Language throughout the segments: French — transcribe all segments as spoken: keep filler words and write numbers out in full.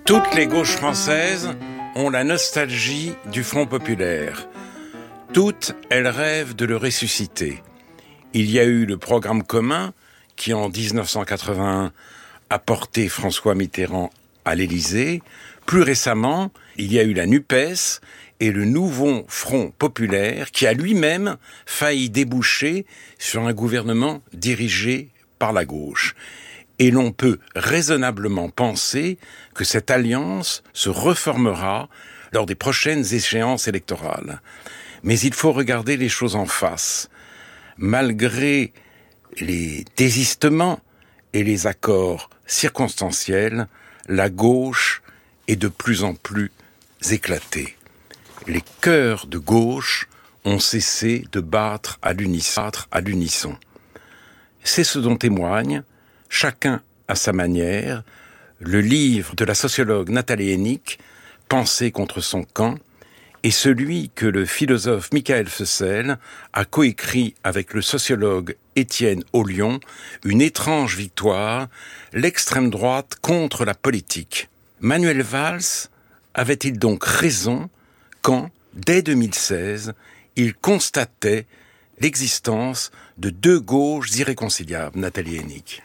Toutes les gauches françaises ont la nostalgie du Front populaire. Toutes, elles rêvent de le ressusciter. Il y a eu le programme commun qui, en dix-neuf cent quatre-vingt-un, a porté François Mitterrand à l'Élysée. Plus récemment, il y a eu la NUPES et le nouveau Front populaire qui a lui-même failli déboucher sur un gouvernement dirigé par la gauche. Et l'on peut raisonnablement penser que cette alliance se reformera lors des prochaines échéances électorales. Mais il faut regarder les choses en face. Malgré les désistements et les accords circonstanciels, la gauche est de plus en plus éclatée. Les cœurs de gauche ont cessé de battre à l'unisson. C'est ce dont témoigne, chacun à sa manière, le livre de la sociologue Nathalie Hennig, « Penser contre son camp », et celui que le philosophe Michael Fessel a coécrit avec le sociologue Étienne Ollion, « Une étrange victoire, l'extrême droite contre la politique ». Manuel Valls avait-il donc raison quand, dès deux mille seize, il constatait l'existence de deux gauches irréconciliables, Nathalie Hennig?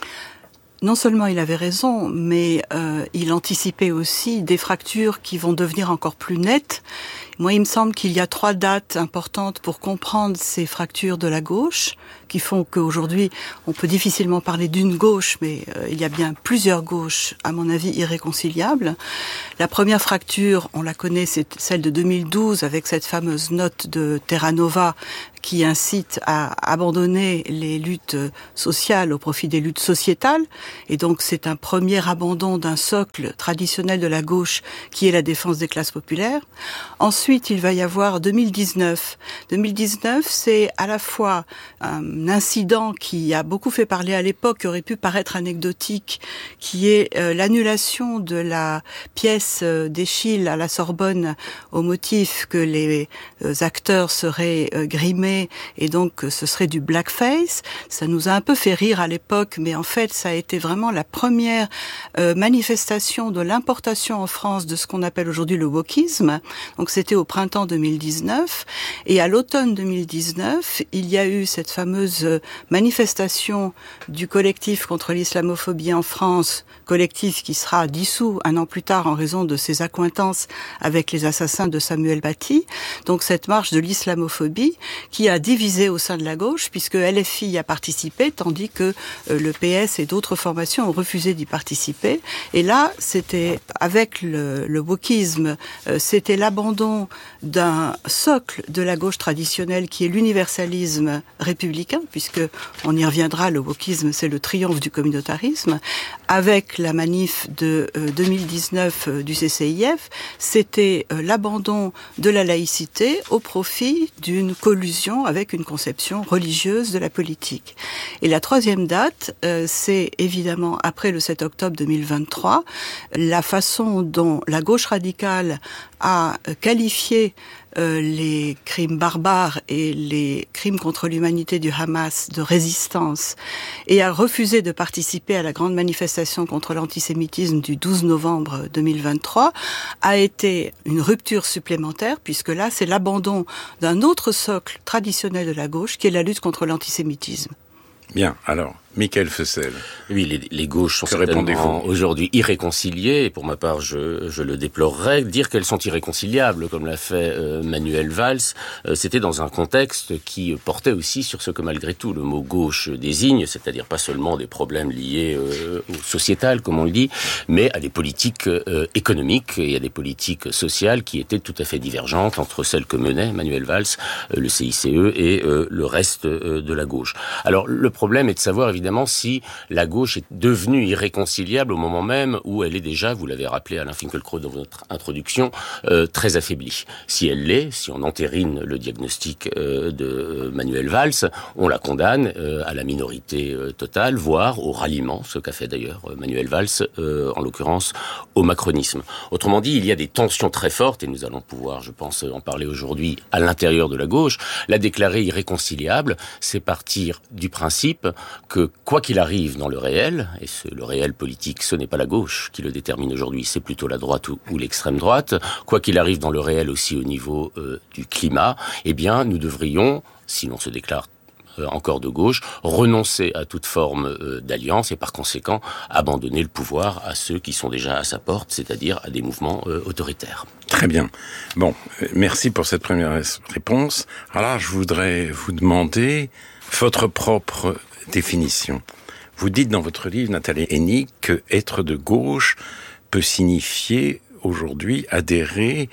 Non seulement il avait raison, mais euh, il anticipait aussi des fractures qui vont devenir encore plus nettes. Moi, il me semble qu'il y a trois dates importantes pour comprendre ces fractures de la gauche, qui font qu'aujourd'hui, on peut difficilement parler d'une gauche, mais euh, il y a bien plusieurs gauches, à mon avis, irréconciliables. La première fracture, on la connaît, c'est celle de deux mille douze, avec cette fameuse note de Terra Nova, qui incite à abandonner les luttes sociales au profit des luttes sociétales. Et donc, c'est un premier abandon d'un socle traditionnel de la gauche, qui est la défense des classes populaires. Ensuite, il va y avoir deux mille dix-neuf. deux mille dix-neuf, c'est à la fois un incident qui a beaucoup fait parler à l'époque, qui aurait pu paraître anecdotique, qui est euh, l'annulation de la pièce euh, d'Eschyle à la Sorbonne au motif que les euh, acteurs seraient euh, grimés et donc euh, ce serait du blackface. Ça nous a un peu fait rire à l'époque, mais en fait, ça a été vraiment la première euh, manifestation de l'importation en France de ce qu'on appelle aujourd'hui le wokisme. Donc c'était au printemps deux mille dix-neuf, et à l'automne deux mille dix-neuf, il y a eu cette fameuse manifestation du collectif contre l'islamophobie en France, collectif qui sera dissous un an plus tard en raison de ses accointances avec les assassins de Samuel Paty. Donc cette marche de l'islamophobie qui a divisé au sein de la gauche, puisque L F I y a participé, tandis que euh, le P S et d'autres formations ont refusé d'y participer. Et là, c'était avec le, le wokisme, euh, c'était l'abandon d'un socle de la gauche traditionnelle qui est l'universalisme républicain, puisque on y reviendra, le wokisme, c'est le triomphe du communautarisme. Avec la manif de euh, deux mille dix-neuf euh, du C C I F, c'était euh, l'abandon de la laïcité au profit d'une collusion avec une conception religieuse de la politique. Et la troisième date, euh, c'est évidemment après le sept octobre deux mille vingt-trois, la façon dont la gauche radicale a qualifié euh, les crimes barbares et les crimes contre l'humanité du Hamas de résistance et a refusé de participer à la grande manifestation contre l'antisémitisme du douze novembre deux mille vingt-trois, a été une rupture supplémentaire, puisque là, c'est l'abandon d'un autre socle traditionnel de la gauche qui est la lutte contre l'antisémitisme. Bien, alors, Michael Fessel. Oui, les, les gauches sont certainement aujourd'hui irréconciliées, et pour ma part, je, je le déplorerais. Dire qu'elles sont irréconciliables, comme l'a fait euh, Manuel Valls, euh, c'était dans un contexte qui portait aussi sur ce que malgré tout le mot gauche désigne, c'est-à-dire pas seulement des problèmes liés euh, au sociétal, comme on le dit, mais à des politiques euh, économiques et à des politiques sociales qui étaient tout à fait divergentes entre celles que menait Manuel Valls, euh, le C I C E et euh, le reste euh, de la gauche. Alors, le problème est de savoir, évidemment, si la gauche est devenue irréconciliable au moment même où elle est déjà, vous l'avez rappelé Alain Finkielkraut dans votre introduction, euh, très affaiblie. Si elle l'est, si on entérine le diagnostic euh, de Manuel Valls, on la condamne euh, à la minorité euh, totale, voire au ralliement, ce qu'a fait d'ailleurs Manuel Valls, euh, en l'occurrence au macronisme. Autrement dit, il y a des tensions très fortes, et nous allons pouvoir, je pense, en parler aujourd'hui à l'intérieur de la gauche. La déclarer irréconciliable, c'est partir du principe que que quoi qu'il arrive dans le réel, et ce, le réel politique, ce n'est pas la gauche qui le détermine aujourd'hui, c'est plutôt la droite ou, ou l'extrême droite, quoi qu'il arrive dans le réel aussi au niveau euh, du climat, eh bien nous devrions, si l'on se déclare encore de gauche, renoncer à toute forme euh, d'alliance et par conséquent abandonner le pouvoir à ceux qui sont déjà à sa porte, c'est-à-dire à des mouvements euh, autoritaires. Très bien. Bon, euh, merci pour cette première réponse. Alors là, je voudrais vous demander votre propre définition. Vous dites dans votre livre, Nathalie Hennig, que être de gauche peut signifier aujourd'hui adhérer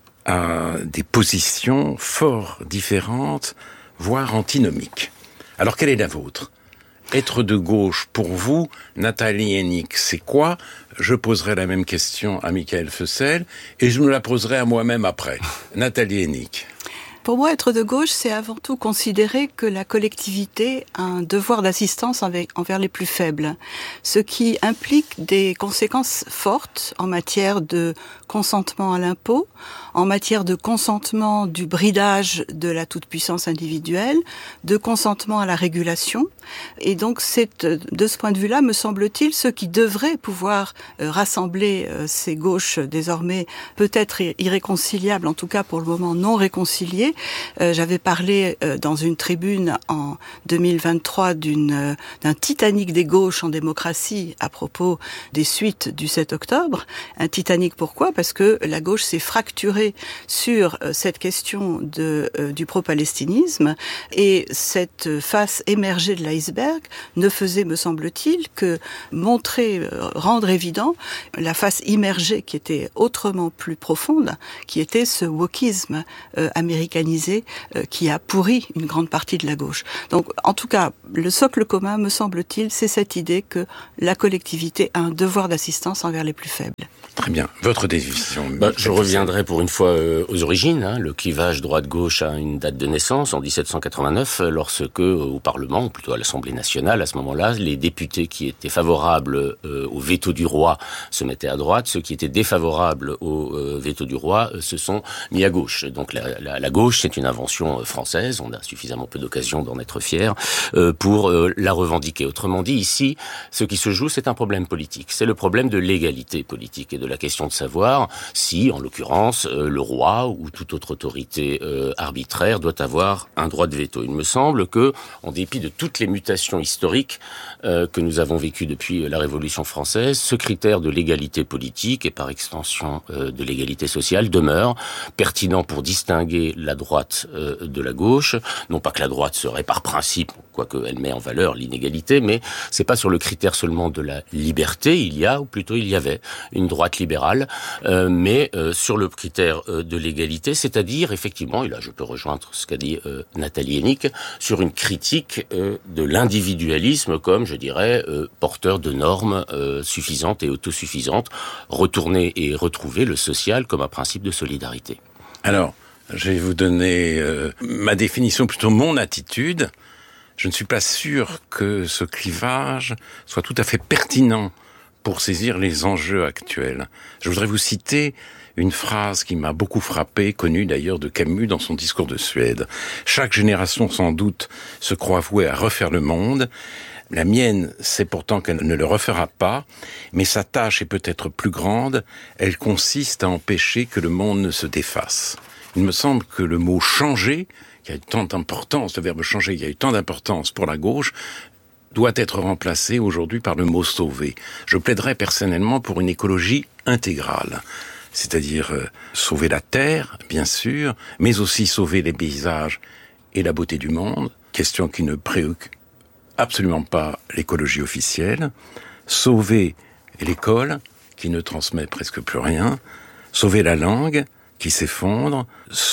à des positions fort différentes, voire antinomique. Alors, quelle est la vôtre ? Être de gauche, pour vous, Nathalie Hennig, c'est quoi ? Je poserai la même question à Michael Fessel et je me la poserai à moi-même après. Nathalie Hennig. Pour moi, être de gauche, c'est avant tout considérer que la collectivité a un devoir d'assistance envers les plus faibles, ce qui implique des conséquences fortes en matière de consentement à l'impôt, en matière de consentement du bridage de la toute-puissance individuelle, de consentement à la régulation. Et donc, c'est de ce point de vue-là, me semble-t-il, ce qui devrait pouvoir rassembler ces gauches désormais peut-être irréconciliables, en tout cas pour le moment non réconciliées. Euh, j'avais parlé euh, dans une tribune en deux mille vingt-trois d'une, euh, d'un Titanic des gauches en démocratie à propos des suites du sept octobre. Un Titanic pourquoi ? Parce que la gauche s'est fracturée sur euh, cette question de, euh, du pro-palestinisme et cette face émergée de l'iceberg ne faisait, me semble-t-il, que montrer, euh, rendre évident la face immergée qui était autrement plus profonde, qui était ce wokisme euh, américain qui a pourri une grande partie de la gauche. Donc, en tout cas, le socle commun, me semble-t-il, c'est cette idée que la collectivité a un devoir d'assistance envers les plus faibles. Très bien. Votre définition. Bah, je reviendrai pour une fois euh, aux origines. Hein. Le clivage droite-gauche a une date de naissance en dix-sept cent quatre-vingt-neuf, lorsque euh, au Parlement, ou plutôt à l'Assemblée nationale, à ce moment-là, les députés qui étaient favorables euh, au veto du roi se mettaient à droite, ceux qui étaient défavorables au euh, veto du roi euh, se sont mis à gauche. Donc la, la, la gauche, c'est une invention euh, française. On a suffisamment peu d'occasion d'en être fier euh, pour euh, la revendiquer. Autrement dit, ici, ce qui se joue, c'est un problème politique. C'est le problème de l'égalité politique et de la question de savoir si, en l'occurrence, euh, le roi ou toute autre autorité euh, arbitraire doit avoir un droit de veto. Il me semble que, en dépit de toutes les mutations historiques euh, que nous avons vécues depuis la Révolution française, ce critère de l'égalité politique et par extension euh, de l'égalité sociale demeure pertinent pour distinguer la droite euh, de la gauche. Non pas que la droite serait par principe, quoique elle met en valeur l'inégalité, mais c'est pas sur le critère seulement de la liberté, il y a, ou plutôt il y avait, une droite libérale, euh, mais euh, sur le critère euh, de l'égalité, c'est-à-dire, effectivement, et là je peux rejoindre ce qu'a dit euh, Nathalie Hennig, sur une critique euh, de l'individualisme comme, je dirais, euh, porteur de normes euh, suffisantes et autosuffisantes, retourner et retrouver le social comme un principe de solidarité. Alors, je vais vous donner euh, ma définition, plutôt mon attitude. Je ne suis pas sûr que ce clivage soit tout à fait pertinent pour saisir les enjeux actuels. Je voudrais vous citer une phrase qui m'a beaucoup frappé, connue d'ailleurs de Camus dans son discours de Suède. Chaque génération, sans doute, se croit vouée à refaire le monde. La mienne sait pourtant qu'elle ne le refera pas, mais sa tâche est peut-être plus grande. Elle consiste à empêcher que le monde ne se défasse. Il me semble que le mot « changer », qui a eu tant d'importance, le verbe « changer », qui a eu tant d'importance pour la gauche, doit être remplacé aujourd'hui par le mot « sauver ». Je plaiderais personnellement pour une écologie intégrale, c'est-à-dire euh, sauver la terre, bien sûr, mais aussi sauver les paysages et la beauté du monde, question qui ne préoccupe absolument pas l'écologie officielle, sauver l'école, qui ne transmet presque plus rien, sauver la langue, qui s'effondre,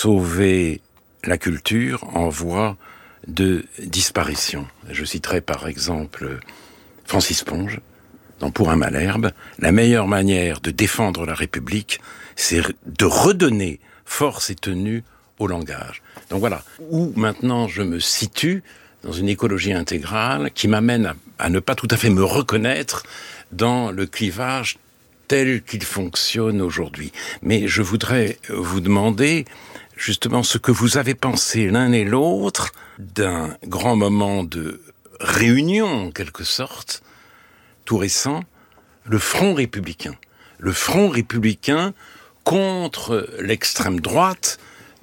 sauver la culture en voie de disparition. Je citerai par exemple Francis Ponge, dans Pour un Malherbe. La meilleure manière de défendre la République, c'est de redonner force et tenue au langage. Donc voilà, où maintenant je me situe dans une écologie intégrale qui m'amène à, à ne pas tout à fait me reconnaître dans le clivage tel qu'il fonctionne aujourd'hui. Mais je voudrais vous demander justement ce que vous avez pensé l'un et l'autre d'un grand moment de réunion, en quelque sorte, tout récent, le Front républicain. Le Front républicain contre l'extrême droite,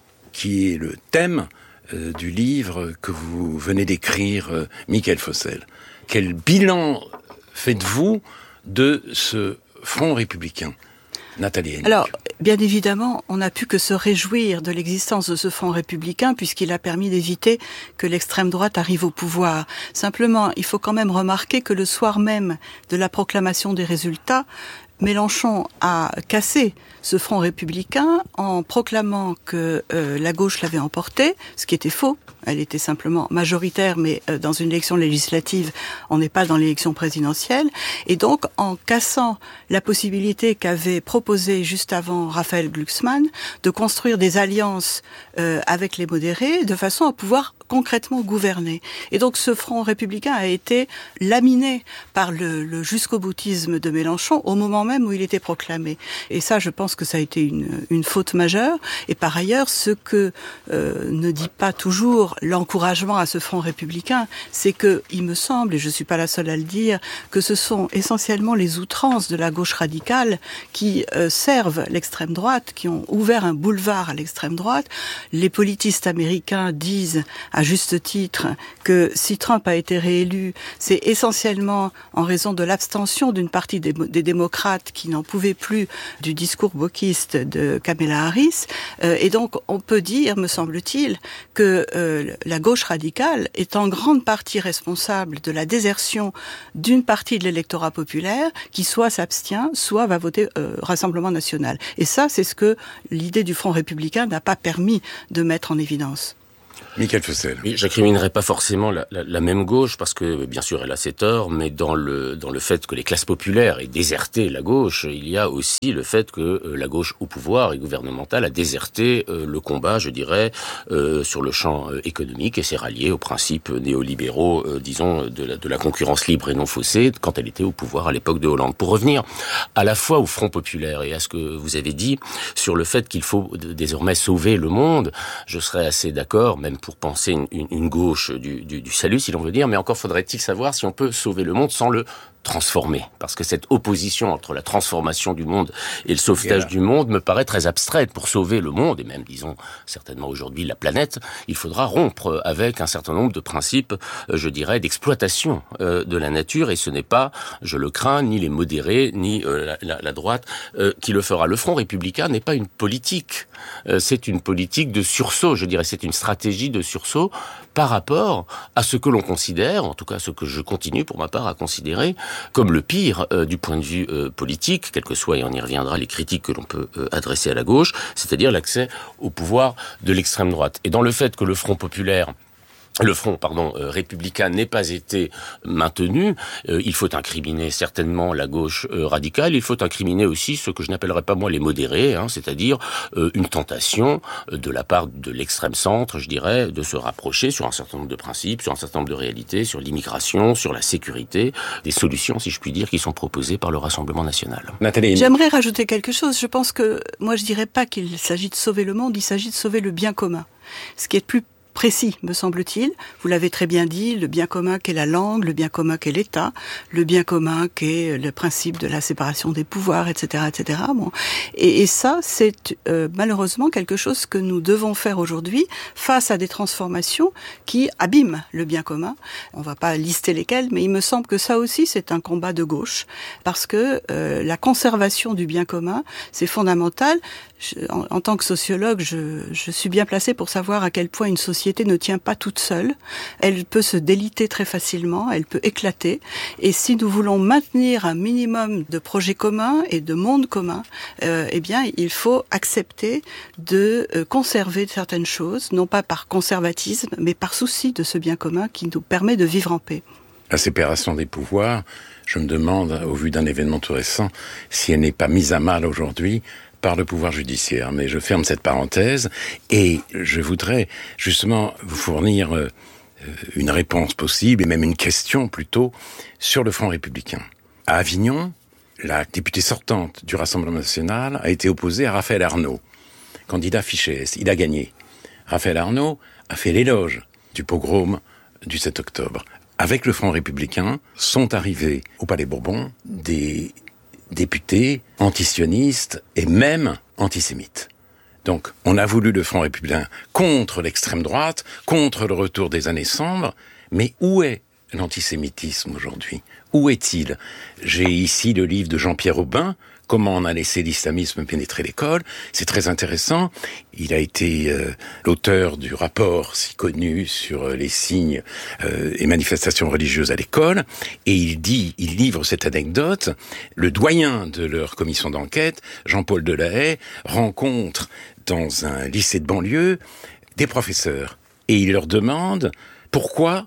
qui est le thème euh, du livre que vous venez d'écrire, euh, Michael Fossel. Quel bilan faites-vous de ce Front républicain ? Nathalie Hennig. Alors, bien évidemment, on n'a pu que se réjouir de l'existence de ce Front républicain puisqu'il a permis d'éviter que l'extrême droite arrive au pouvoir. Simplement, il faut quand même remarquer que le soir même de la proclamation des résultats, Mélenchon a cassé ce Front républicain en proclamant que euh, la gauche l'avait emporté, ce qui était faux. Elle était simplement majoritaire, mais euh, dans une élection législative, on n'est pas dans l'élection présidentielle. Et donc, en cassant la possibilité qu'avait proposé juste avant Raphaël Glucksmann de construire des alliances euh, avec les modérés, de façon à pouvoir concrètement gouverner. Et donc, ce Front républicain a été laminé par le, le jusqu'au-boutisme de Mélenchon au moment même où il était proclamé. Et ça, je pense que ça a été une, une faute majeure. Et par ailleurs, ce que euh, ne dit pas toujours l'encouragement à ce Front républicain, c'est que, il me semble, et je suis pas la seule à le dire, que ce sont essentiellement les outrances de la gauche radicale qui euh, servent l'extrême droite, qui ont ouvert un boulevard à l'extrême droite. Les politistes américains disent, à juste titre, que si Trump a été réélu, c'est essentiellement en raison de l'abstention d'une partie des, des démocrates qui n'en pouvaient plus du discours wokiste de Kamala Harris. Euh, et donc, on peut dire, me semble-t-il, que euh, la gauche radicale est en grande partie responsable de la désertion d'une partie de l'électorat populaire qui soit s'abstient, soit va voter euh, Rassemblement national. Et ça, c'est ce que l'idée du Front républicain n'a pas permis de mettre en évidence. Michael Fossel. Oui, j'incriminerai pas forcément la, la, la même gauche parce que bien sûr elle a ses torts, mais dans le dans le fait que les classes populaires aient déserté la gauche, il y a aussi le fait que euh, la gauche au pouvoir et gouvernementale a déserté euh, le combat, je dirais, euh, sur le champ euh, économique et s'est rallié aux principes néolibéraux, euh, disons, de la, de la concurrence libre et non faussée quand elle était au pouvoir à l'époque de Hollande. Pour revenir à la fois au Front populaire et à ce que vous avez dit sur le fait qu'il faut désormais sauver le monde, je serais assez d'accord, même pour penser une, une, une gauche du, du, du salut, si l'on veut dire, mais encore faudrait-il savoir si on peut sauver le monde sans le transformer. Parce que cette opposition entre la transformation du monde et le sauvetage yeah. du monde me paraît très abstraite. Pour sauver le monde, et même, disons, certainement aujourd'hui la planète, il faudra rompre avec un certain nombre de principes, je dirais, d'exploitation euh, de la nature, et ce n'est pas, je le crains, ni les modérés, ni euh, la, la droite euh, qui le fera. Le Front républicain n'est pas une politique, euh, c'est une politique de sursaut, je dirais, c'est une stratégie de sursaut par rapport à ce que l'on considère, en tout cas ce que je continue pour ma part à considérer, comme le pire euh, du point de vue euh, politique, quel que soit, et on y reviendra, les critiques que l'on peut euh, adresser à la gauche, c'est-à-dire l'accès au pouvoir de l'extrême droite. Et dans le fait que le Front populaire Le front, pardon, euh, républicain n'ait pas été maintenu. Euh, il faut incriminer certainement la gauche euh, radicale. Il faut incriminer aussi ce que je n'appellerais pas moi les modérés, hein, c'est-à-dire euh, une tentation euh, de la part de l'extrême centre, je dirais, de se rapprocher sur un certain nombre de principes, sur un certain nombre de réalités, sur l'immigration, sur la sécurité, des solutions, si je puis dire, qui sont proposées par le Rassemblement national. Nathalie. J'aimerais rajouter quelque chose. Je pense que moi, je dirais pas qu'il s'agit de sauver le monde, il s'agit de sauver le bien commun. Ce qui est plus précis, me semble-t-il. Vous l'avez très bien dit, le bien commun qu'est la langue, le bien commun qu'est l'État, le bien commun qu'est le principe de la séparation des pouvoirs, et cetera, et cetera. Bon. Et, et ça, c'est euh, malheureusement quelque chose que nous devons faire aujourd'hui face à des transformations qui abîment le bien commun. On va pas lister lesquelles, mais il me semble que ça aussi, c'est un combat de gauche, parce que euh, la conservation du bien commun, c'est fondamental. Je, en, en tant que sociologue, je, je suis bien placée pour savoir à quel point une société ne tient pas toute seule. Elle peut se déliter très facilement, elle peut éclater. Et si nous voulons maintenir un minimum de projets communs et de mondes communs, euh, eh bien, il faut accepter de euh, conserver certaines choses, non pas par conservatisme, mais par souci de ce bien commun qui nous permet de vivre en paix. La séparation des pouvoirs, je me demande, au vu d'un événement tout récent, si elle n'est pas mise à mal aujourd'hui par le pouvoir judiciaire. Mais je ferme cette parenthèse et je voudrais justement vous fournir euh, une réponse possible et même une question plutôt sur le Front républicain. À Avignon, la députée sortante du Rassemblement national a été opposée à Raphaël Arnaud, candidat fiché S. Il a gagné. Raphaël Arnaud a fait l'éloge du pogrom du sept octobre. avec le Front républicain, sont arrivés au Palais Bourbon des députés antisionistes et même antisémites. Donc, on a voulu le Front républicain contre l'extrême droite, contre le retour des années sombres, mais où est l'antisémitisme aujourd'hui? Où est-il? J'ai ici le livre de Jean-Pierre Aubin, Comment on a laissé l'islamisme pénétrer l'école. C'est très intéressant. Il a été euh, l'auteur du rapport si connu sur euh, les signes euh, et manifestations religieuses à l'école. Et il dit, il livre cette anecdote. Le doyen de leur commission d'enquête, Jean-Paul Delahaye, rencontre dans un lycée de banlieue des professeurs. Et il leur demande pourquoi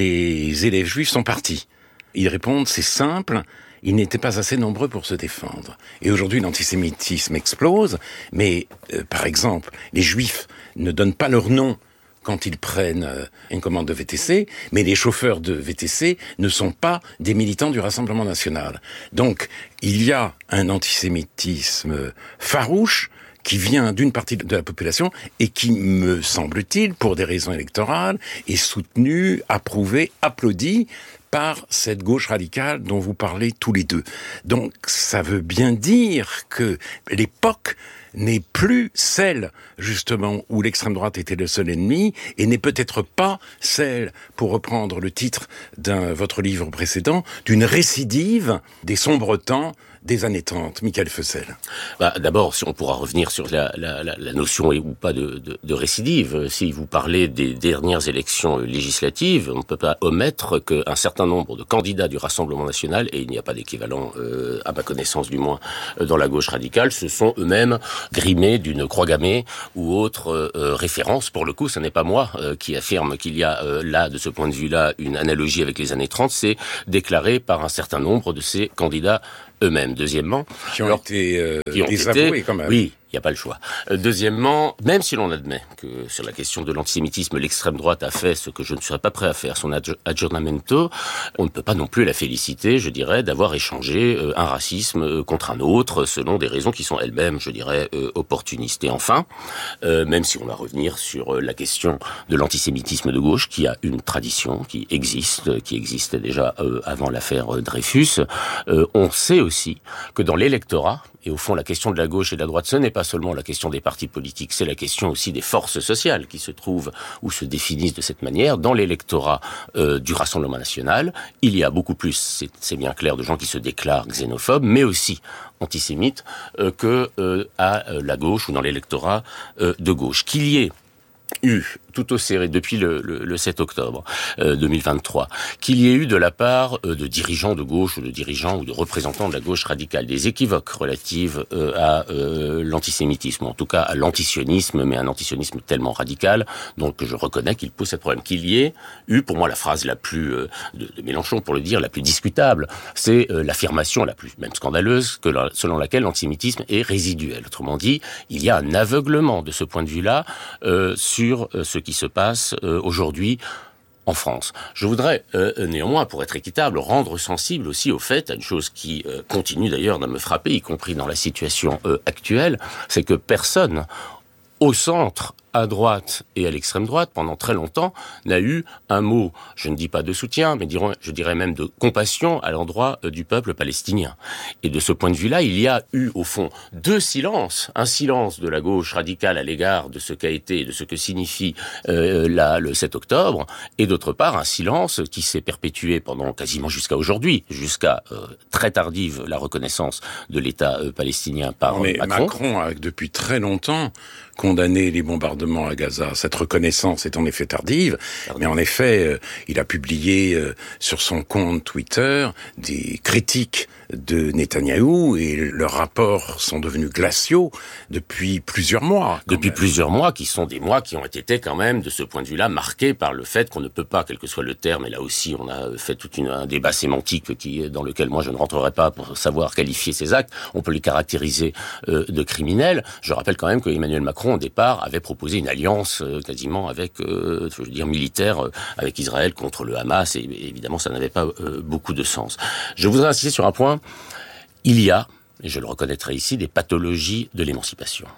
les élèves juifs sont partis. Ils répondent, c'est simple, ils n'étaient pas assez nombreux pour se défendre. Et aujourd'hui, l'antisémitisme explose, mais euh, par exemple, les juifs ne donnent pas leur nom quand ils prennent euh, une commande de V T C, mais les chauffeurs de V T C ne sont pas des militants du Rassemblement national. Donc, il y a un antisémitisme farouche qui vient d'une partie de la population et qui, me semble-t-il, pour des raisons électorales, est soutenu, approuvé, applaudi par cette gauche radicale dont vous parlez tous les deux. Donc, ça veut bien dire que l'époque n'est plus celle, justement, où l'extrême droite était le seul ennemi, et n'est peut-être pas celle, pour reprendre le titre d'un votre livre précédent, d'une récidive des sombres temps des années trente. Michael Fessel. Bah, d'abord, si on pourra revenir sur la, la, la, la notion ou pas de, de, de récidive. Si vous parlez des dernières élections législatives, on ne peut pas omettre qu'un certain nombre de candidats du Rassemblement national, et il n'y a pas d'équivalent, euh, à ma connaissance du moins, dans la gauche radicale, se sont eux-mêmes grimés d'une croix gammée ou autre euh, référence. Pour le coup, ce n'est pas moi euh, qui affirme qu'il y a euh, là, de ce point de vue-là, une analogie avec les années trente. C'est déclaré par un certain nombre de ces candidats eux-mêmes. Deuxièmement, qui ont alors, été euh, qui ont désavoués été, quand même. Oui, il n'y a pas le choix. Euh, deuxièmement, même si l'on admet que sur la question de l'antisémitisme, l'extrême droite a fait ce que je ne serais pas prêt à faire, son aggiornamento, on ne peut pas non plus la féliciter, je dirais, d'avoir échangé euh, un racisme euh, contre un autre, selon des raisons qui sont elles-mêmes, je dirais, euh, opportunistes. Et enfin, euh, même si on va revenir sur euh, la question de l'antisémitisme de gauche, qui a une tradition, qui existe, qui existait déjà euh, avant l'affaire euh, Dreyfus, euh, on sait aussi que dans l'électorat, et au fond la question de la gauche et de la droite, ce n'est pas seulement la question des partis politiques, c'est la question aussi des forces sociales qui se trouvent ou se définissent de cette manière. Dans l'électorat euh, du Rassemblement national, il y a beaucoup plus, c'est, c'est bien clair, de gens qui se déclarent xénophobes, mais aussi antisémites, euh, que euh, à euh, la gauche ou dans l'électorat euh, de gauche. Qu'il y ait eu tout au serré depuis le, le, le sept octobre euh, deux mille vingt-trois, qu'il y ait eu de la part euh, de dirigeants de gauche ou de dirigeants ou de représentants de la gauche radicale des équivoques relatifs euh, à euh, l'antisémitisme, en tout cas à l'antisionisme, mais un antisionisme tellement radical, donc je reconnais qu'il pose ce problème. Qu'il y ait eu, pour moi, la phrase la plus, euh, de, de Mélenchon pour le dire, la plus discutable, c'est euh, l'affirmation la plus, même scandaleuse, que la, selon laquelle l'antisémitisme est résiduel. Autrement dit, il y a un aveuglement de ce point de vue-là euh, sur euh, ce qui se passe euh, aujourd'hui en France. Je voudrais euh, néanmoins, pour être équitable, rendre sensible aussi au fait, à une chose qui euh, continue d'ailleurs de me frapper, y compris dans la situation euh, actuelle, c'est que personne au centre, à droite et à l'extrême droite, pendant très longtemps, n'a eu un mot, je ne dis pas de soutien, mais dirons, je dirais même de compassion à l'endroit du peuple palestinien. Et de ce point de vue-là, il y a eu, au fond, deux silences. Un silence de la gauche radicale à l'égard de ce qu'a été et de ce que signifie euh, la, le sept octobre, et d'autre part, un silence qui s'est perpétué pendant quasiment jusqu'à aujourd'hui, jusqu'à euh, très tardive la reconnaissance de l'État euh, palestinien par non, mais Macron. Macron a depuis très longtemps condamné les bombardements à Gaza. Cette reconnaissance est en effet tardive, mais en effet, euh, il a publié euh, sur son compte Twitter des critiques de Netanyahou et leurs rapports sont devenus glaciaux depuis plusieurs mois. Depuis même. plusieurs mois, qui sont des mois qui ont été quand même, de ce point de vue-là, marqués par le fait qu'on ne peut pas, quel que soit le terme, et là aussi on a fait tout une, un débat sémantique qui, dans lequel moi je ne rentrerai pas pour savoir qualifier ces actes, on peut les caractériser euh, de criminels. Je rappelle quand même que Emmanuel Macron, au départ, avait proposé une alliance euh, quasiment avec, euh, je veux dire, militaire euh, avec Israël contre le Hamas, et, et évidemment ça n'avait pas euh, beaucoup de sens. Je voudrais insister sur un point. Il y a, et je le reconnaîtrai ici, des pathologies de l'émancipation.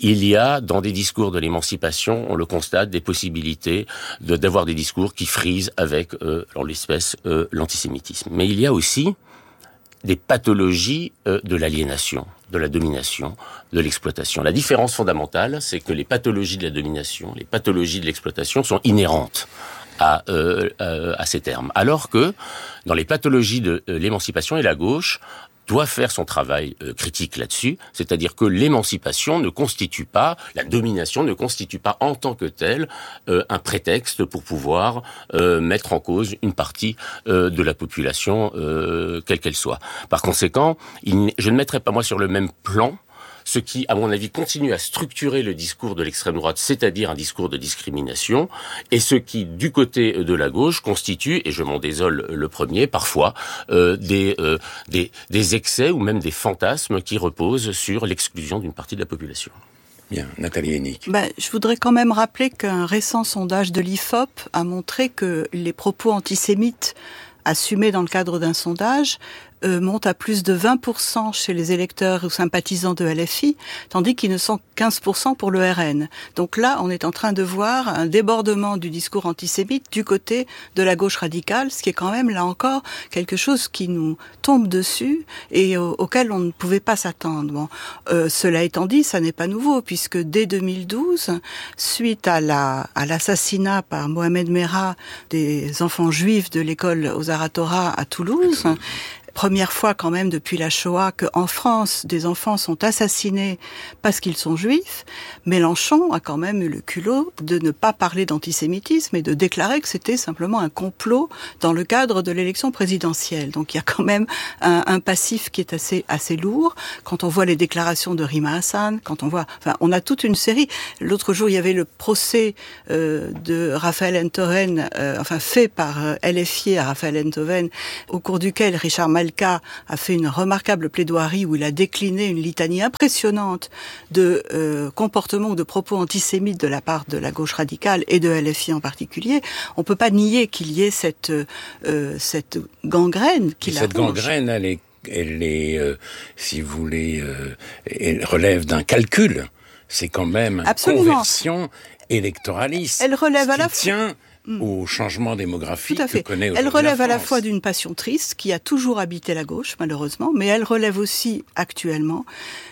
il y a dans des discours de l'émancipation, on le constate, des possibilités de, d'avoir des discours qui frisent avec, euh, en l'espèce, euh, l'antisémitisme. Mais il y a aussi des pathologies euh, de l'aliénation, de la domination, de l'exploitation. La différence fondamentale, c'est que les pathologies de la domination, les pathologies de l'exploitation sont inhérentes à, euh, euh, à ces termes. Alors que dans les pathologies de euh, l'émancipation, et la gauche doit faire son travail euh, critique là-dessus, c'est-à-dire que l'émancipation ne constitue pas, la domination ne constitue pas en tant que telle euh, un prétexte pour pouvoir euh, mettre en cause une partie euh, de la population, euh, quelle qu'elle soit. Par conséquent, il, je ne mettrai pas moi sur le même plan ce qui, à mon avis, continue à structurer le discours de l'extrême droite, c'est-à-dire un discours de discrimination, et ce qui, du côté de la gauche, constitue, et je m'en désole le premier, parfois, euh, des, euh, des, des excès ou même des fantasmes qui reposent sur l'exclusion d'une partie de la population. Bien, Nathalie Hennig. Ben, je voudrais quand même rappeler qu'un récent sondage de l'I F O P a montré que les propos antisémites assumés dans le cadre d'un sondage euh, montent à plus de vingt pour cent chez les électeurs ou sympathisants de L F I, tandis qu'ils ne sont quinze pour cent pour le R N. Donc là, on est en train de voir un débordement du discours antisémite du côté de la gauche radicale, ce qui est quand même, là encore, quelque chose qui nous tombe dessus et au, auquel on ne pouvait pas s'attendre. Bon, euh, cela étant dit, ça n'est pas nouveau, puisque dès deux mille douze, suite à la à l'assassinat par Mohamed Merah des enfants juifs de l'école Ozar Hatorah à Toulouse, première fois quand même depuis la Shoah qu'en France, des enfants sont assassinés parce qu'ils sont juifs, Mélenchon a quand même eu le culot de ne pas parler d'antisémitisme et de déclarer que c'était simplement un complot dans le cadre de l'élection présidentielle. Donc il y a quand même un, un passif qui est assez assez lourd. Quand on voit les déclarations de Rima Hassan, quand on voit... Enfin, on a toute une série. L'autre jour, il y avait le procès euh, de Raphaël Enthoven, euh, enfin fait par euh, L F I à Raphaël Enthoven, au cours duquel Richard Malka a fait une remarquable plaidoirie où il a décliné une litanie impressionnante de euh, comportements ou de propos antisémites de la part de la gauche radicale et de L F I en particulier. On peut pas nier qu'il y ait cette euh, cette gangrène qui la Cette ronge. gangrène, elle est, elle est, euh, si vous voulez, euh, elle relève d'un calcul. C'est quand même une Absolument. conversion électoraliste. Elle relève à la fois tient au changement démographique Tout à fait. que connaît Elle relève la à la France. fois d'une passion triste qui a toujours habité la gauche, malheureusement, mais elle relève aussi actuellement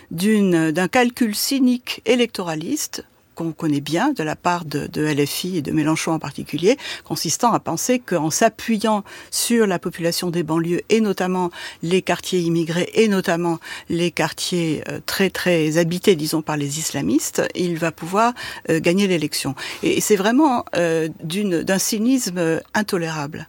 d'une d'un calcul cynique électoraliste qu'on connaît bien de la part de, de L F I et de Mélenchon en particulier, consistant à penser qu'en s'appuyant sur la population des banlieues et notamment les quartiers immigrés et notamment les quartiers euh, très très habités, disons, par les islamistes, il va pouvoir euh, gagner l'élection. Et, et c'est vraiment euh, d'une, d'un cynisme intolérable.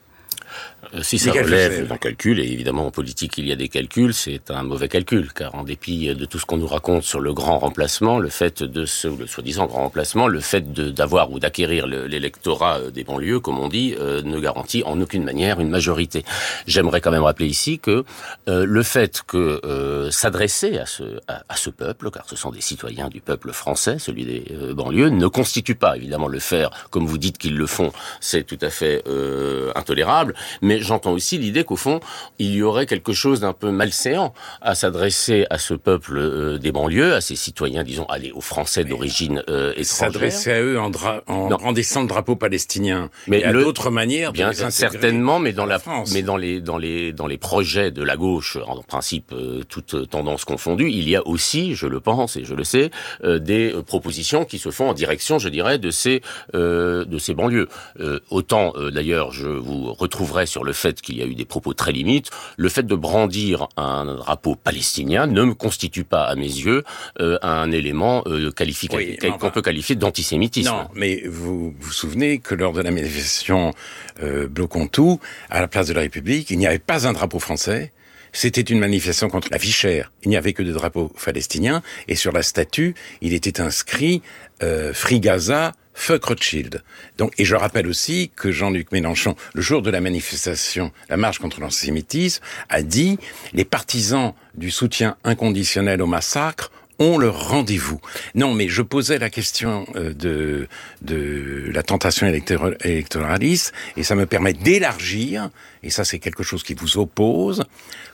Si ça relève d'un calcul, et évidemment en politique il y a des calculs, c'est un mauvais calcul, car en dépit de tout ce qu'on nous raconte sur le grand remplacement, le fait de ce, le soi-disant grand remplacement, le fait de, d'avoir ou d'acquérir le, l'électorat des banlieues, comme on dit, euh, ne garantit en aucune manière une majorité. J'aimerais quand même rappeler ici que euh, le fait que euh, s'adresser à ce, à, à ce peuple, car ce sont des citoyens du peuple français, celui des euh, banlieues, ne constitue pas, évidemment le faire, comme vous dites qu'ils le font, c'est tout à fait euh, intolérable, mais j'entends aussi l'idée qu'au fond, il y aurait quelque chose d'un peu malséant à s'adresser à ce peuple euh, des banlieues, à ces citoyens, disons, allez, aux Français d'origine euh, étrangère. S'adresser à eux en, dra- en brandissant le drapeau palestinien. Mais et à le, d'autres manières de bien les certainement, mais dans la, France. mais dans les dans les dans les projets de la gauche, en principe, euh, toute tendance confondue, il y a aussi, je le pense et je le sais, euh, des euh, propositions qui se font en direction, je dirais, de ces euh, de ces banlieues. Euh, autant euh, d'ailleurs, je vous retrouverai sur le fait qu'il y a eu des propos très limites. Le fait de brandir un drapeau palestinien ne me constitue pas, à mes yeux, euh, un élément euh, qualifié, oui, qu'on peut qualifier d'antisémitisme. Non, mais vous vous souvenez que lors de la manifestation euh, Bloquons tout, à la place de la République, il n'y avait pas un drapeau français. C'était une manifestation contre la vie chère. Il n'y avait que des drapeaux palestiniens. Et sur la statue, il était inscrit euh, « Free Gaza ». Fuck Rothschild. Donc, et je rappelle aussi que Jean-Luc Mélenchon, le jour de la manifestation, la marche contre l'antisémitisme, a dit « Les partisans du soutien inconditionnel au massacre ont leur rendez-vous ». Non, mais je posais la question euh, de de la tentation élector- électoraliste, et ça me permet d'élargir, et ça c'est quelque chose qui vous oppose,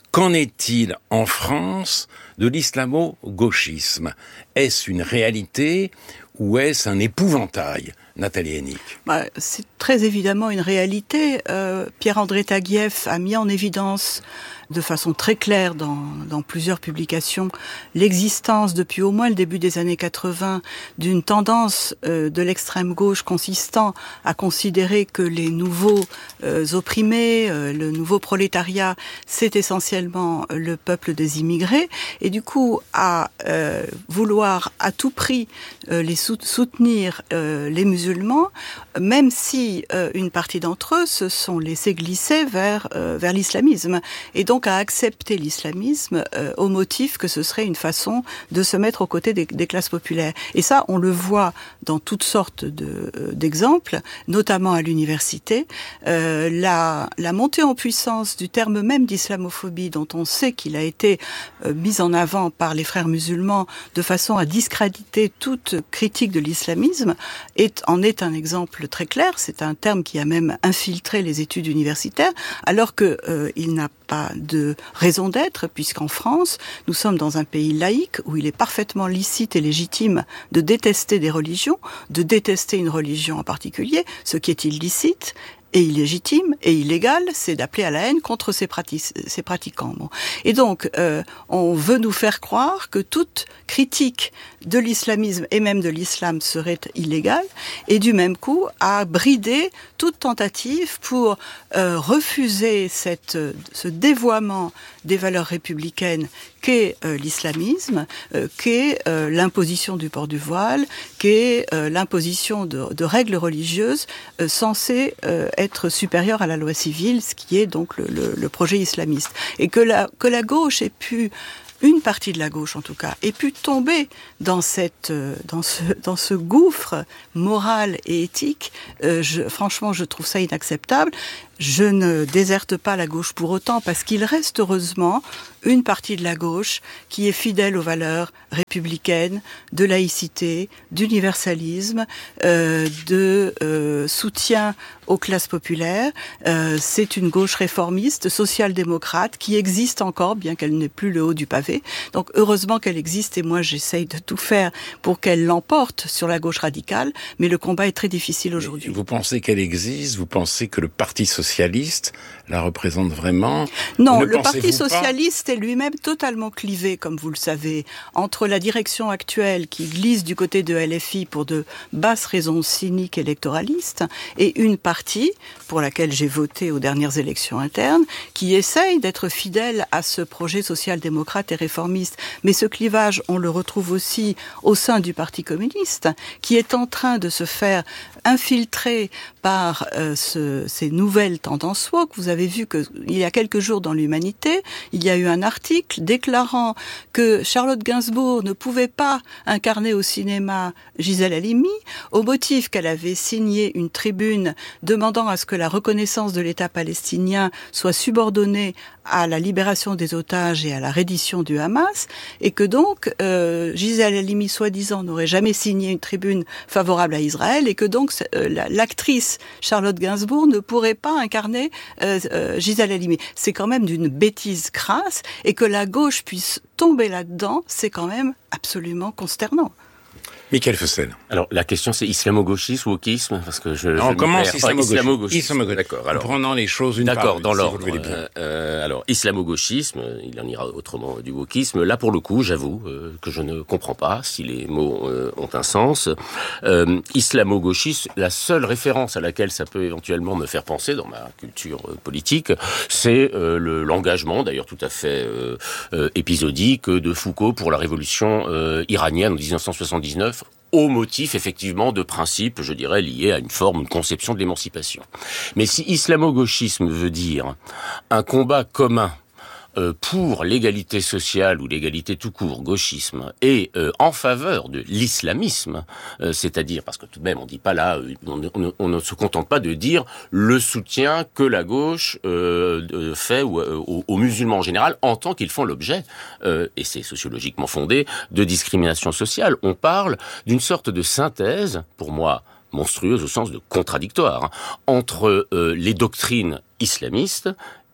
Qu'en est-il en France de l'islamo-gauchisme? Est-ce une réalité ou est-ce un épouvantail, Nathalie Hennig? Bah, c'est très évidemment une réalité. Euh, Pierre-André Taguieff a mis en évidence de façon très claire dans, dans plusieurs publications l'existence depuis au moins le début des années quatre-vingts d'une tendance euh, de l'extrême gauche consistant à considérer que les nouveaux euh, opprimés, euh, le nouveau prolétariat, c'est essentiellement le peuple des immigrés, et du coup à euh, vouloir à tout prix euh, les sou- soutenir euh, les musulmans, même si euh, une partie d'entre eux se sont laissés glisser vers euh, vers l'islamisme, et donc à accepter l'islamisme euh, au motif que ce serait une façon de se mettre aux côtés des, des classes populaires. Et ça, on le voit dans toutes sortes de, euh, d'exemples, notamment à l'université. Euh, la, la montée en puissance du terme même d'islamophobie, dont on sait qu'il a été euh, mis en avant par les frères musulmans de façon à discréditer toute critique de l'islamisme, est, en est un exemple très clair. C'est un terme qui a même infiltré les études universitaires, alors que euh, il n'a pas de raison d'être, puisqu'en France, nous sommes dans un pays laïque où il est parfaitement licite et légitime de détester des religions, de détester une religion en particulier, ce qui est illicite et illégitime et illégal, c'est d'appeler à la haine contre ces, prati- ces pratiquants. Bon. Et donc, euh, on veut nous faire croire que toute critique de l'islamisme et même de l'islam serait illégale, et du même coup à brider toute tentative pour euh, refuser cette, ce dévoiement des valeurs républicaines qu'est euh, l'islamisme, euh, qu'est euh, l'imposition du port du voile, qu'est euh, l'imposition de, de règles religieuses euh, censées euh, être supérieures à la loi civile, ce qui est donc le, le, le projet islamiste. Et que la, que la gauche ait pu, une partie de la gauche en tout cas, ait pu tomber dans cette, dans ce, dans ce gouffre moral et éthique, euh, je, franchement, je trouve ça inacceptable. Je ne déserte pas la gauche pour autant, parce qu'il reste heureusement une partie de la gauche qui est fidèle aux valeurs républicaines, de laïcité, d'universalisme, euh, de euh, soutien aux classes populaires. Euh, c'est une gauche réformiste, social-démocrate, qui existe encore, bien qu'elle n'ait plus le haut du pavé. Donc heureusement qu'elle existe, et moi j'essaye de tout faire pour qu'elle l'emporte sur la gauche radicale, mais le combat est très difficile aujourd'hui. Vous pensez qu'elle existe? Vous pensez que le Parti socialiste socialiste la représente vraiment? Non, le Parti socialiste est lui-même totalement clivé, comme vous le savez, entre la direction actuelle qui glisse du côté de L F I pour de basses raisons cyniques électoralistes, et une partie, pour laquelle j'ai voté aux dernières élections internes, qui essaye d'être fidèle à ce projet social-démocrate et réformiste. Mais ce clivage, on le retrouve aussi au sein du Parti communiste, qui est en train de se faire infiltrer par euh, ce, ces nouvelles tendances woke. Vous avez vu que il y a quelques jours dans l'Humanité, il y a eu un article déclarant que Charlotte Gainsbourg ne pouvait pas incarner au cinéma Gisèle Halimi au motif qu'elle avait signé une tribune demandant à ce que la reconnaissance de l'État palestinien soit subordonnée à la libération des otages et à la reddition du Hamas, et que donc euh, Gisèle Halimi, soi-disant, n'aurait jamais signé une tribune favorable à Israël, et que donc euh, la, l'actrice Charlotte Gainsbourg ne pourrait pas incarner euh, euh, Gisèle Halimi. C'est quand même d'une bêtise crasse, et que la gauche puisse tomber là-dedans, c'est quand même absolument consternant. Michael Fossel. Alors, la question, c'est islamo-gauchisme ou wokisme? Parce que je, on je commence islamo-gauchisme. islamo-gauchisme. Islamo-gauchisme. D'accord. Alors, prenons les choses une d'accord, par une. D'accord, dans si l'ordre. Euh, euh, alors, islamo-gauchisme, il en ira autrement du wokisme. Là, pour le coup, j'avoue euh, que je ne comprends pas si les mots euh, ont un sens. Euh, islamo-gauchisme, la seule référence à laquelle ça peut éventuellement me faire penser dans ma culture euh, politique, c'est euh, le, l'engagement, d'ailleurs tout à fait euh, euh, épisodique, de Foucault pour la révolution euh, iranienne en dix-neuf cent soixante-dix-neuf, au motif, effectivement, de principes, je dirais, liés à une forme, une conception de l'émancipation. Mais si islamo-gauchisme veut dire un combat commun euh, pour l'égalité sociale ou l'égalité tout court, gauchisme, et euh, en faveur de l'islamisme, euh, c'est-à-dire, parce que tout de même, on dit pas là, on, on, on ne se contente pas de dire le soutien que la gauche euh, fait aux, aux, aux musulmans en général, en tant qu'ils font l'objet, euh, et c'est sociologiquement fondé, de discrimination sociale. On parle d'une sorte de synthèse, pour moi, monstrueuse au sens de contradictoire, hein, entre euh, les doctrines islamistes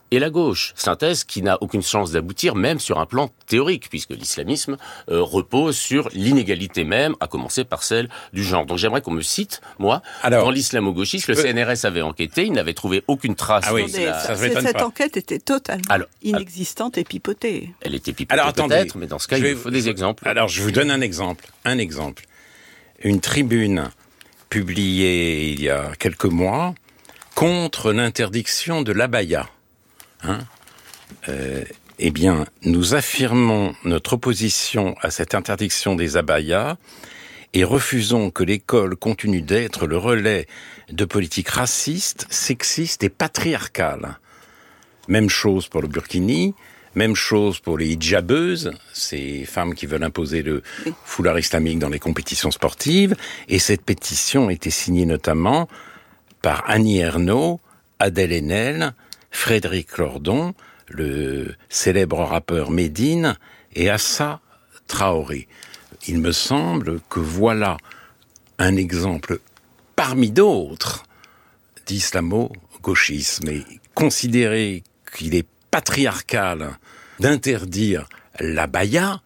et la gauche. Synthèse qui n'a aucune chance d'aboutir, même sur un plan théorique, puisque l'islamisme euh, repose sur l'inégalité même, à commencer par celle du genre. Donc j'aimerais qu'on me cite, moi, Alors, dans l'islamo-gauchisme, le peux... C N R S avait enquêté, il n'avait trouvé aucune trace. Ah oui, de ça, la... ça, ça Cette pas. enquête était totalement alors, inexistante et pipotée. Elle était pipotée Alors, attendez, peut-être, mais dans ce cas, vais, il faut des je, exemples. Alors je vous donne un exemple. Un exemple. Une tribune publiée il y a quelques mois contre l'interdiction de l'abaya. Hein euh, eh bien, nous affirmons notre opposition à cette interdiction des abayas et refusons que l'école continue d'être le relais de politiques racistes, sexistes et patriarcales. Même chose pour le burkini, même chose pour les hijabeuses, ces femmes qui veulent imposer le foulard islamique dans les compétitions sportives. Et cette pétition a été signée notamment par Annie Ernaux, Adèle Haenel, Frédéric Lordon, le célèbre rappeur Médine et Assa Traoré. Il me semble que voilà un exemple parmi d'autres d'islamo-gauchisme. Et considérer qu'il est patriarcal d'interdire l'abaya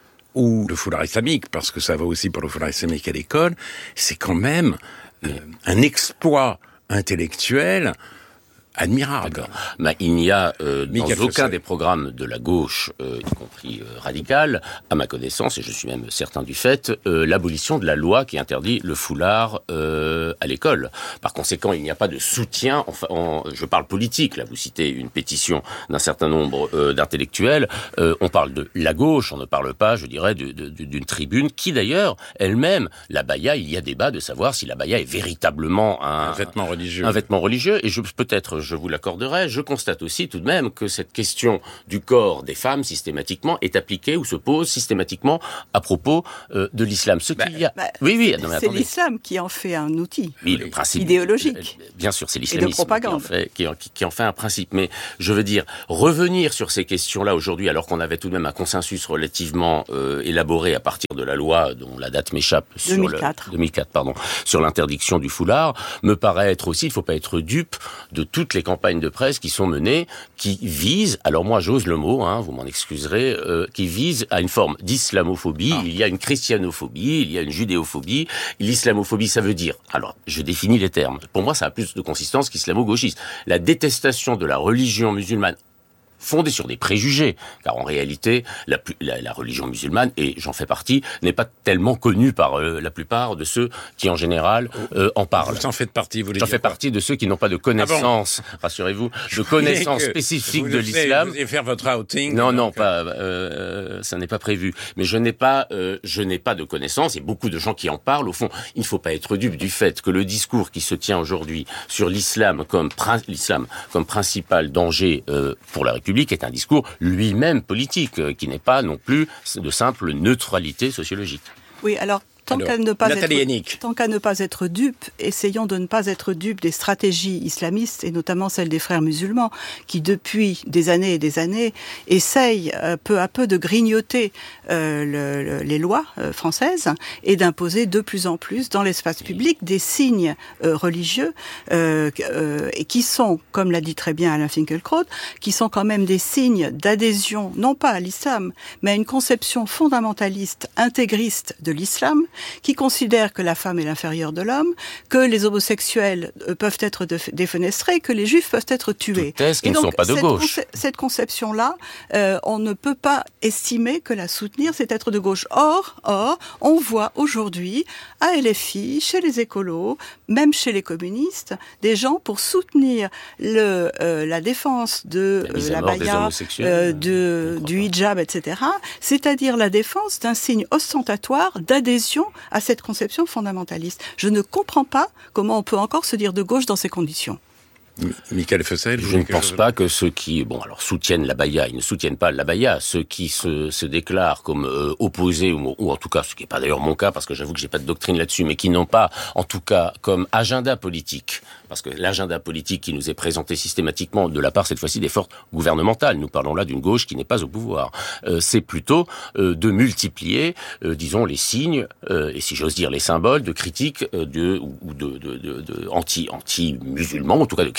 ou le foulard islamique, parce que ça va aussi pour le foulard islamique à l'école, c'est quand même euh, un exploit intellectuel admirable. Mais il n'y a euh, dans aucun des programmes de la gauche, euh, y compris euh, radicale, à ma connaissance, et je suis même certain du fait, euh, l'abolition de la loi qui interdit le foulard euh, à l'école. Par conséquent, il n'y a pas de soutien, enfin, en, je parle politique, là vous citez une pétition d'un certain nombre euh, d'intellectuels, euh, on parle de la gauche, on ne parle pas, je dirais, de, de, d'une tribune qui d'ailleurs, elle-même, l'abaya, il y a débat de savoir si l'abaya est véritablement un, un vêtement religieux. Un vêtement religieux, et je peut-être je vous l'accorderai, je constate aussi tout de même que cette question du corps des femmes, systématiquement, est appliquée ou se pose systématiquement à propos euh, de l'islam. Ce bah, qu'il y a... Bah, oui, oui, c'est, non, mais c'est l'islam qui en fait un outil oui, le principe, idéologique. Bien sûr, c'est l'islamisme et de propagande. Qui, en fait, qui, qui, qui en fait un principe. Mais je veux dire, revenir sur ces questions-là aujourd'hui, alors qu'on avait tout de même un consensus relativement euh, élaboré à partir de la loi dont la date m'échappe, deux mille quatre. Sur le, deux mille quatre, pardon, sur l'interdiction du foulard, me paraît être aussi, il ne faut pas être dupe de toutes les campagnes de presse qui sont menées, qui visent, alors moi j'ose le mot, hein, vous m'en excuserez, euh, qui visent à une forme d'islamophobie. Ah. Il y a une christianophobie, il y a une judéophobie. L'islamophobie, ça veut dire, alors je définis les termes, pour moi ça a plus de consistance qu'islamo-gauchiste. La détestation de la religion musulmane fondée sur des préjugés, car en réalité, la, la, la religion musulmane, et j'en fais partie, n'est pas tellement connue par euh, la plupart de ceux qui, en général, euh, en parlent. Vous en faites partie, vous voulez J'en dire fais quoi partie de ceux qui n'ont pas de connaissances, ah bon rassurez-vous, de connaissances spécifiques de l'islam. Vous allez faire votre outing. Non, non, pas, euh, ça n'est pas prévu. Mais je n'ai pas, euh, je n'ai pas de connaissances, et beaucoup de gens qui en parlent, au fond, il ne faut pas être dupe du fait que le discours qui se tient aujourd'hui sur l'islam comme, l'islam comme principal danger euh, pour la République est un discours lui-même politique, euh, qui n'est pas non plus de simple neutralité sociologique. Oui, alors Tant qu'à ne pas Nathalie être, Hennig. tant qu'à ne pas être dupe, essayons de ne pas être dupe des stratégies islamistes, et notamment celles des frères musulmans, qui depuis des années et des années essayent euh, peu à peu de grignoter euh, le, le, les lois euh, françaises et d'imposer de plus en plus dans l'espace public des signes euh, religieux euh, euh, et qui sont, comme l'a dit très bien Alain Finkielkraut, qui sont quand même des signes d'adhésion, non pas à l'islam, mais à une conception fondamentaliste, intégriste de l'islam, qui considère que la femme est l'inférieure de l'homme, que les homosexuels peuvent être défenestrés, que les juifs peuvent être tués. Toutes thèses qui ne sont pas de cette gauche. Conce- cette conception-là, euh, on ne peut pas estimer que la soutenir, c'est être de gauche. Or, or, on voit aujourd'hui à L F I, chez les écolos, même chez les communistes, des gens pour soutenir le, euh, la défense de la, euh, la baya, euh, de, du hijab, et cetera, c'est-à-dire la défense d'un signe ostentatoire d'adhésion à cette conception fondamentaliste. Je ne comprends pas comment on peut encore se dire de gauche dans ces conditions. Michael Fessel, je ne pense pas que ceux qui, bon, alors soutiennent l'abaya, ils ne soutiennent pas l'abaya. Ceux qui se, se déclarent comme euh, opposés, ou, ou en tout cas, ce qui n'est pas d'ailleurs mon cas, parce que j'avoue que j'ai pas de doctrine là-dessus, mais qui n'ont pas, en tout cas, comme agenda politique, parce que l'agenda politique qui nous est présenté systématiquement de la part cette fois-ci des forces gouvernementales, nous parlons là d'une gauche qui n'est pas au pouvoir, euh, c'est plutôt euh, de multiplier, euh, disons, les signes euh, et si j'ose dire les symboles de critique euh, de ou de, de, de, de anti anti musulmans, en tout cas de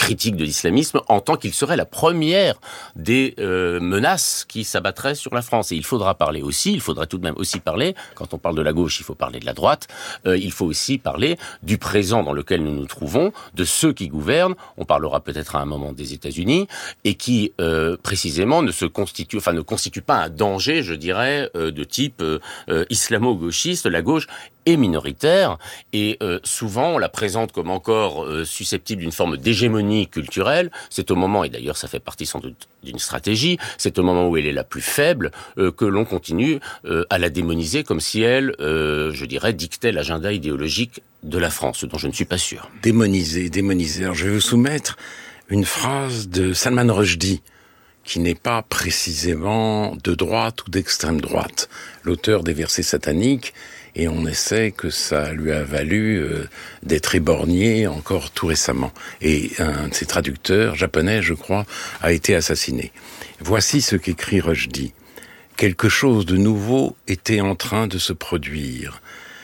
critique de l'islamisme en tant qu'il serait la première des euh, menaces qui s'abattraient sur la France. Et il faudra parler aussi, il faudra tout de même aussi parler, quand on parle de la gauche, il faut parler de la droite, euh, il faut aussi parler du présent dans lequel nous nous trouvons, de ceux qui gouvernent, on parlera peut-être à un moment des États-Unis, et qui euh, précisément ne se constituent, enfin ne constituent pas un danger, je dirais, euh, de type euh, euh, islamo-gauchiste. La gauche est minoritaire et euh, souvent on la présente comme encore euh, susceptible d'une forme d'hégémonie culturelle. C'est au moment, et d'ailleurs ça fait partie sans doute d'une stratégie, c'est au moment où elle est la plus faible euh, que l'on continue euh, à la démoniser comme si elle, euh, je dirais, dictait l'agenda idéologique de la France, ce dont je ne suis pas sûr. Démoniser, démoniser. Alors je vais vous soumettre une phrase de Salman Rushdie, qui n'est pas précisément de droite ou d'extrême droite, l'auteur des versets sataniques, et on essaie que ça lui a valu euh, d'être éborgné encore tout récemment. Et un de ses traducteurs, japonais je crois, a été assassiné. Voici ce qu'écrit Rushdie. Quelque chose de nouveau était en train de se produire.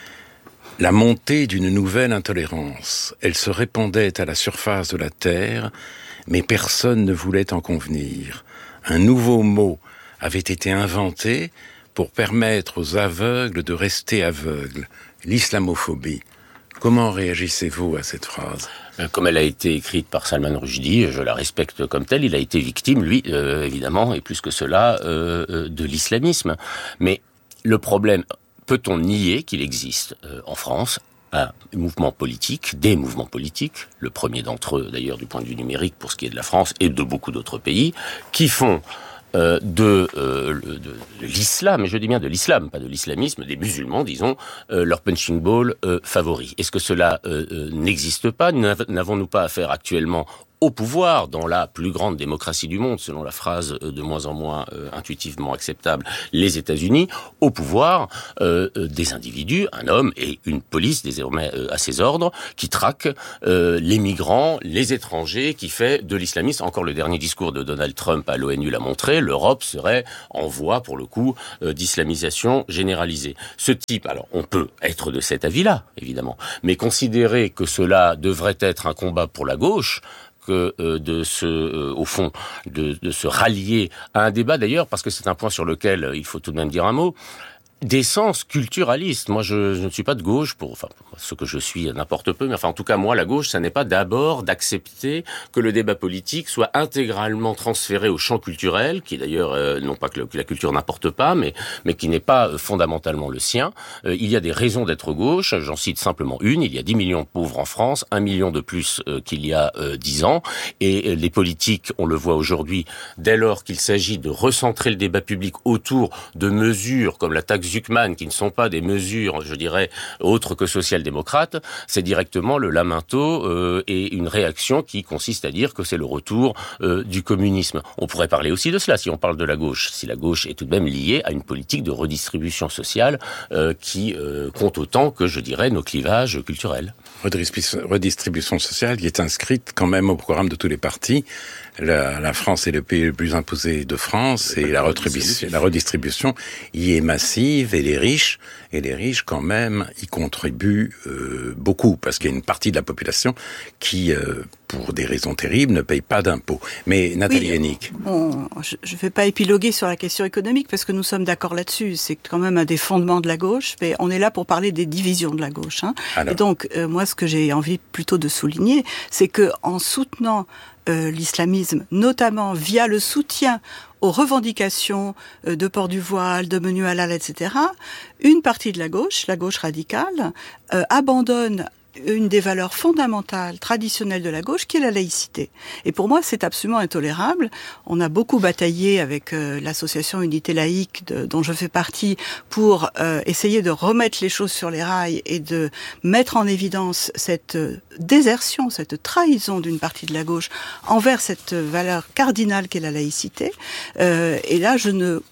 La montée d'une nouvelle intolérance. Elle se répandait à la surface de la terre, mais personne ne voulait en convenir. Un nouveau mot avait été inventé pour permettre aux aveugles de rester aveugles. L'islamophobie. Comment réagissez-vous à cette phrase ? Comme elle a été écrite par Salman Rushdie, je la respecte comme telle. Il a été victime, lui, euh, évidemment, et plus que cela, euh, de l'islamisme. Mais le problème, peut-on nier qu'il existe euh, en France un mouvement politique, des mouvements politiques, le premier d'entre eux d'ailleurs du point de vue numérique pour ce qui est de la France et de beaucoup d'autres pays, qui font euh, de, euh, de, de l'islam, et je dis bien de l'islam, pas de l'islamisme, des musulmans, disons, euh, leur punching ball euh, favori. Est-ce que cela euh, euh, n'existe pas ? N'avons-nous pas affaire actuellement au pouvoir dans la plus grande démocratie du monde, selon la phrase de moins en moins euh, intuitivement acceptable, les États-Unis, au pouvoir euh, des individus, un homme et une police désormais euh, à ses ordres, qui traquent euh, les migrants, les étrangers, qui fait de l'islamisme, encore le dernier discours de Donald Trump à l'ONU l'a montré, l'Europe serait en voie, pour le coup, euh, d'islamisation généralisée. Ce type, alors on peut être de cet avis-là, évidemment, mais considérer que cela devrait être un combat pour la gauche, que euh, de se, euh, au fond, de, de se rallier à un débat d'ailleurs, parce que c'est un point sur lequel euh, il faut tout de même dire un mot, d'essence culturaliste. Moi, je, je ne suis pas de gauche, pour, enfin, pour ce que je suis, n'importe peu, mais enfin, en tout cas, moi, la gauche, ça n'est pas d'abord d'accepter que le débat politique soit intégralement transféré au champ culturel, qui d'ailleurs, euh, non pas que, le, que la culture n'importe pas, mais, mais qui n'est pas euh, fondamentalement le sien. Euh, il y a des raisons d'être gauche, j'en cite simplement une, il y a dix millions de pauvres en France, un million de plus euh, qu'il y a euh, dix ans, et euh, les politiques, on le voit aujourd'hui, dès lors qu'il s'agit de recentrer le débat public autour de mesures comme la taxe Zuckman, qui ne sont pas des mesures, je dirais, autres que social-démocrates, c'est directement le lamento euh, et une réaction qui consiste à dire que c'est le retour euh, du communisme. On pourrait parler aussi de cela si on parle de la gauche, si la gauche est tout de même liée à une politique de redistribution sociale euh, qui euh, compte autant que, je dirais, nos clivages culturels. Redistribution sociale qui est inscrite quand même au programme de tous les partis. La, la France est le pays le plus imposé de France et la redistribution, la redistribution y est massive et les riches, et les riches quand même y contribuent euh, beaucoup parce qu'il y a une partie de la population qui, euh, pour des raisons terribles, ne paye pas d'impôts. Mais Nathalie Hennig. Oui, je ne vais pas épiloguer sur la question économique parce que nous sommes d'accord là-dessus. C'est quand même un des fondements de la gauche, mais on est là pour parler des divisions de la gauche. Hein. Et donc, euh, moi, ce que j'ai envie plutôt de souligner, c'est que en soutenant euh, l'islamisme, notamment via le soutien aux revendications euh, de port du voile, de menu halal, et cetera, une partie de la gauche, la gauche radicale, euh, abandonne une des valeurs fondamentales, traditionnelles de la gauche, qui est la laïcité. Et pour moi, c'est absolument intolérable. On a beaucoup bataillé avec euh, l'association Unité laïque, de, dont je fais partie, pour euh, essayer de remettre les choses sur les rails et de mettre en évidence cette euh, désertion, cette trahison d'une partie de la gauche envers cette valeur cardinale qu'est la laïcité. Euh, et là, je ne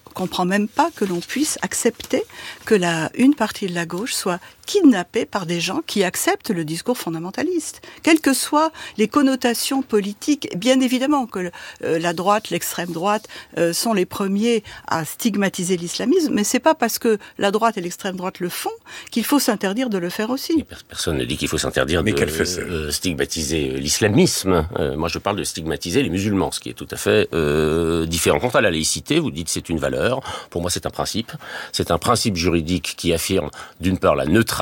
comprend même pas que l'on puisse accepter que la, une partie de la gauche soit kidnappée par des gens qui acceptent le discours fondamentaliste. Quelles que soient les connotations politiques, bien évidemment que le, euh, la droite, l'extrême droite euh, sont les premiers à stigmatiser l'islamisme, mais c'est pas parce que la droite et l'extrême droite le font qu'il faut s'interdire de le faire aussi. Personne ne dit qu'il faut s'interdire mais de euh, stigmatiser l'islamisme. Euh, moi, je parle de stigmatiser les musulmans, ce qui est tout à fait euh, différent. Quant à la laïcité, vous dites que c'est une valeur. Pour moi, c'est un principe. C'est un principe juridique qui affirme, d'une part, la neutralité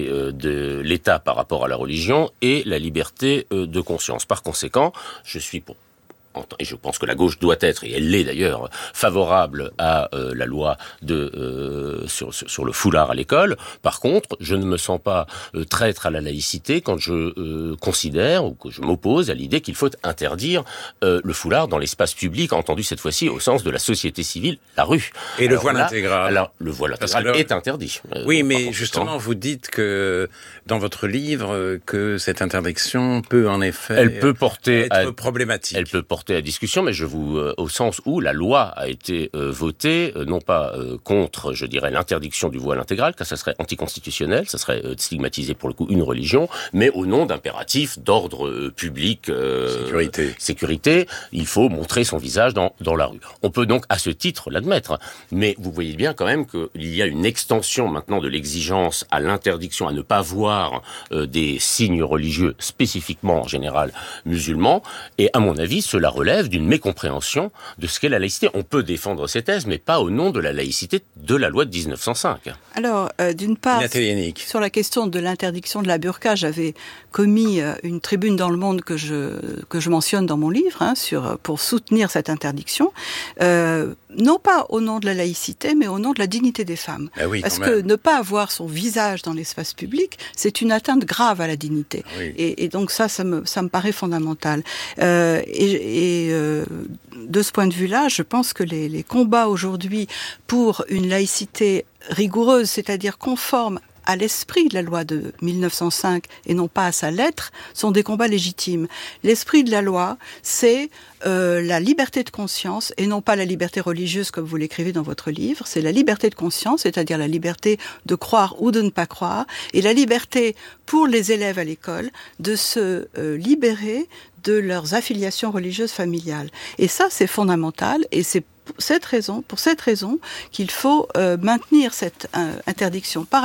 de l'État par rapport à la religion et la liberté de conscience. Par conséquent, je suis pour et je pense que la gauche doit être, et elle l'est d'ailleurs, favorable à euh, la loi de euh, sur, sur le foulard à l'école. Par contre, je ne me sens pas euh, traître à la laïcité quand je euh, considère ou que je m'oppose à l'idée qu'il faut interdire euh, le foulard dans l'espace public, entendu cette fois-ci au sens de la société civile, la rue. Et alors le voile là, intégral. Alors, le voile intégral alors, est interdit. Euh, oui, mais justement, vous dites que dans votre livre que cette interdiction peut en effet elle peut porter être à, problématique. Elle peut porter à discussion, mais je vous, euh, au sens où la loi a été euh, votée, euh, non pas euh, contre, je dirais, l'interdiction du voile intégral, car ça serait anticonstitutionnel, ça serait euh, stigmatiser pour le coup une religion, mais au nom d'impératifs d'ordre euh, public, euh, sécurité. sécurité, il faut montrer son visage dans, dans la rue. On peut donc à ce titre l'admettre, mais vous voyez bien quand même qu'il y a une extension maintenant de l'exigence à l'interdiction, à ne pas voir euh, des signes religieux spécifiquement en général musulmans, et à mon avis, cela relève d'une mécompréhension de ce qu'est la laïcité. On peut défendre ces thèses, mais pas au nom de la laïcité de la loi de dix-neuf cent cinq. Alors, euh, d'une part, sur la question de l'interdiction de la burqa, j'avais commis euh, une tribune dans Le Monde que je que je mentionne dans mon livre, hein, sur pour soutenir cette interdiction, euh, non pas au nom de la laïcité, mais au nom de la dignité des femmes. Ah oui, parce que ne pas avoir son visage dans l'espace public, c'est une atteinte grave à la dignité. Oui. Et, et donc ça, ça me ça me paraît fondamental. Euh, et, et euh, de ce point de vue-là, je pense que les, les combats aujourd'hui pour une laïcité rigoureuse, c'est-à-dire conforme à l'esprit de la loi de dix-neuf cent cinq et non pas à sa lettre, sont des combats légitimes. L'esprit de la loi, c'est euh, la liberté de conscience et non pas la liberté religieuse comme vous l'écrivez dans votre livre. C'est la liberté de conscience, c'est-à-dire la liberté de croire ou de ne pas croire, et la liberté pour les élèves à l'école de se euh, libérer de leurs affiliations religieuses familiales. Et ça, c'est fondamental, et c'est pour cette raison, pour cette raison qu'il faut euh, maintenir cette euh, interdiction. Par